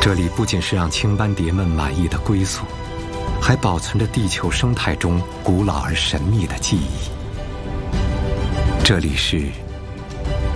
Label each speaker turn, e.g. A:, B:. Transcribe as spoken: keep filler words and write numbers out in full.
A: 这里不仅是让青斑蝶们满意的归宿，还保存着地球生态中古老而神秘的记忆。这里是